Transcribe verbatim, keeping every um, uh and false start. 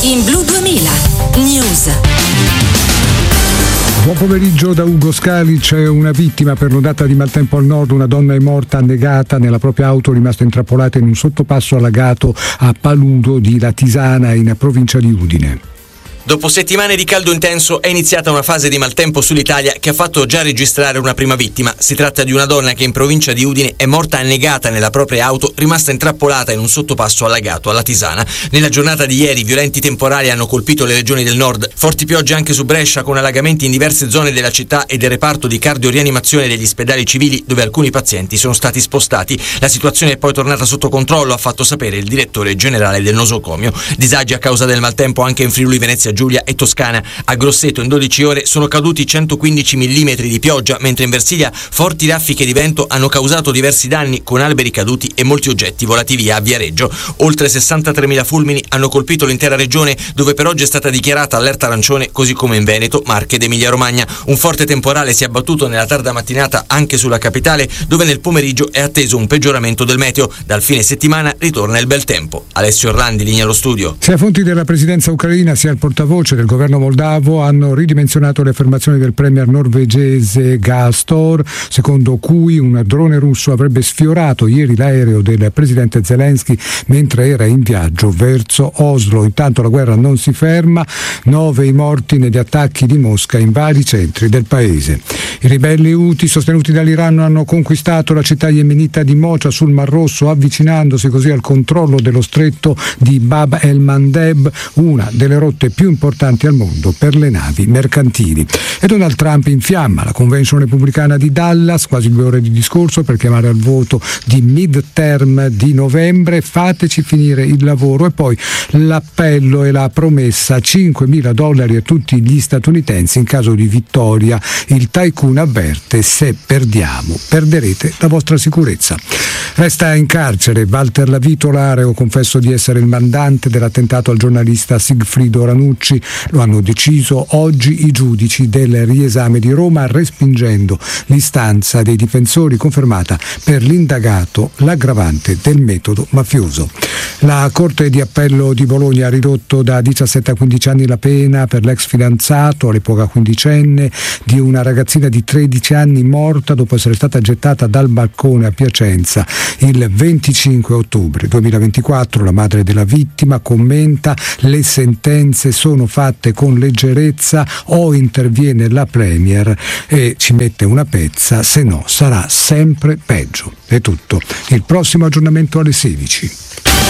in Blu duemila News. Buon pomeriggio da Ugo Scali. C'è una vittima per l'ondata di maltempo al nord. Una donna è morta annegata nella propria auto, rimasta intrappolata in un sottopasso allagato a Paludo di Latisana, in provincia di Udine. Dopo settimane di caldo intenso è iniziata una fase di maltempo sull'Italia che ha fatto già registrare una prima vittima. Si tratta di una donna che in provincia di Udine è morta annegata nella propria auto, rimasta intrappolata in un sottopasso allagato a Latisana. Nella giornata di ieri violenti temporali hanno colpito le regioni del nord, forti piogge anche su Brescia, con allagamenti in diverse zone della città e del reparto di cardiorianimazione degli ospedali civili, dove alcuni pazienti sono stati spostati. La situazione è poi tornata sotto controllo, ha fatto sapere il direttore generale del nosocomio. Disagi a causa del maltempo anche in Friuli Venezia Giulia e Toscana. A Grosseto in dodici ore sono caduti centoquindici millimetri di pioggia, mentre in Versilia forti raffiche di vento hanno causato diversi danni, con alberi caduti e molti oggetti volati via a Viareggio. Oltre sessantatremila fulmini hanno colpito l'intera regione, dove per oggi è stata dichiarata allerta arancione, così come in Veneto, Marche ed Emilia Romagna. Un forte temporale si è abbattuto nella tarda mattinata anche sulla capitale, dove nel pomeriggio è atteso un peggioramento del meteo. Dal fine settimana ritorna il bel tempo. Alessio Orlandi, linea allo studio. Sia fonti della presidenza ucraina sia il portavoce del governo moldavo hanno ridimensionato le affermazioni del premier norvegese Gastor, secondo cui un drone russo avrebbe sfiorato ieri l'aereo del presidente Zelensky mentre era in viaggio verso Oslo. Intanto la guerra non si ferma, nove i morti negli attacchi di Mosca in vari centri del paese. I ribelli Houthi sostenuti dall'Iran hanno conquistato la città yemenita di Mocha sul Mar Rosso, avvicinandosi così al controllo dello stretto di Bab el-Mandeb, una delle rotte più importanti al mondo per le navi mercantili. E Donald Trump infiamma la convention repubblicana di Dallas, quasi due ore di discorso per chiamare al voto di midterm di novembre. Fateci finire il lavoro. E poi l'appello e la promessa: cinquemila dollari a tutti gli statunitensi in caso di vittoria. Il tycoon avverte: se perdiamo, perderete la vostra sicurezza. Resta in carcere Walter Lavitola, reo confesso di essere il mandante dell'attentato al giornalista Sigfrido Ranucci. Lo hanno deciso oggi i giudici del riesame di Roma, respingendo l'istanza dei difensori confermata per l'indagato l'aggravante del metodo mafioso. La Corte di Appello di Bologna ha ridotto da diciassette a quindici anni la pena per l'ex fidanzato, all'epoca quindicenne, di una ragazzina di tredici anni morta dopo essere stata gettata dal balcone a Piacenza il venticinque ottobre duemilaventiquattro. La madre della vittima commenta: le sentenze sono fatte con leggerezza, o interviene la Premier e ci mette una pezza, se no sarà sempre peggio. È tutto. Il prossimo aggiornamento alle sedici.